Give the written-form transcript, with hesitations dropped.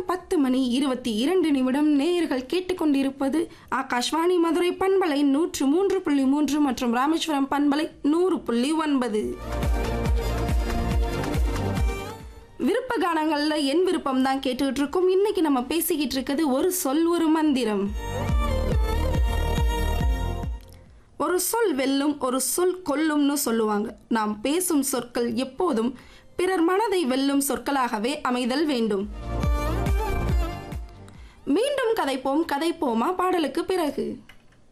நேரம் 10:22 நேயர்கள் கேட்டுக்கொண்டிருப்பது ஆகாஷ்வாணி மதுரை பண்பலை 103.3 மற்றும் ராமேஸ்வரம் பண்பலை 100.9. விருப்ப கானங்கள்ல என் விருப்பம் தான் கேட்டுக்கிட்டு இருக்கோம். இன்னைக்கு நம்ம பேசிக்கிட்டு இருக்கிறது ஒரு சொல் ஒரு மந்திரம். ஒரு சொல் வெல்லும், ஒரு சொல் கொல்லும்னு சொல்லுவாங்க. நாம் பேசும் சொற்கள் எப்போதும் பிறர் மனதை வெல்லும் சொற்களாகவே அமைதல் வேண்டும். மீண்டும் கதைப்போமா பாடலுக்கு பிறகு.